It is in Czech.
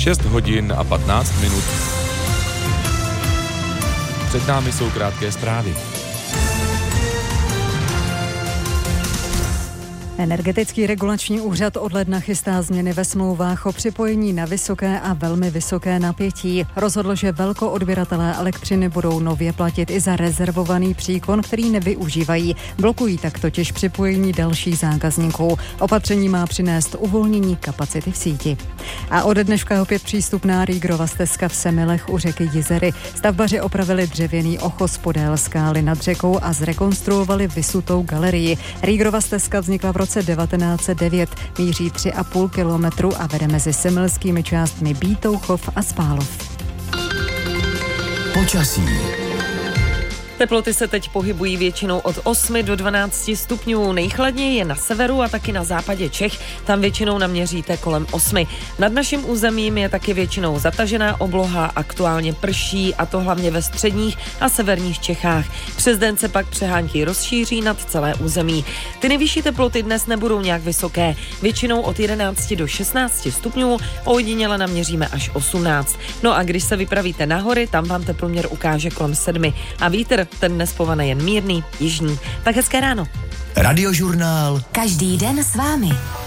6 hodin a 15 minut. Před námi jsou krátké zprávy. Energetický regulační úřad od ledna chystá změny ve smlouvách o připojení na vysoké a velmi vysoké napětí. Rozhodl, že velkoodběratelé elektřiny budou nově platit i za rezervovaný příkon, který nevyužívají. Blokují tak totiž připojení dalších zákazníků. Opatření má přinést uvolnění kapacity v síti. A ode dneška opět přístupná Rýgrova stezka v Semilech u řeky Jizery. Stavbaři opravili dřevěný ochos podél skály nad řekou a zrekonstruovali vysutou galerii. Rýgrova stezka vznikla v roce 1909, míří 3,5 kilometru a vede mezi semilskými částmi Bítouchov a Spálov. Počasí. Teploty se teď pohybují většinou od 8 do 12 stupňů. Nejchladněji je na severu a taky na západě Čech. Tam většinou naměříte kolem 8. Nad naším územím je taky většinou zatažená obloha, aktuálně prší, a to hlavně ve středních a severních Čechách. Přes den se pak přehánky rozšíří nad celé území. Ty nejvyšší teploty dnes nebudou nějak vysoké. Většinou od 11 do 16 stupňů, ojediněle naměříme až 18. No a když se vypravíte nahory, tam vám teploměr ukáže kolem 7. A vítr ten dnes povane jen mírný, jižní. Tak hezké ráno. Radiožurnál. Každý den s vámi.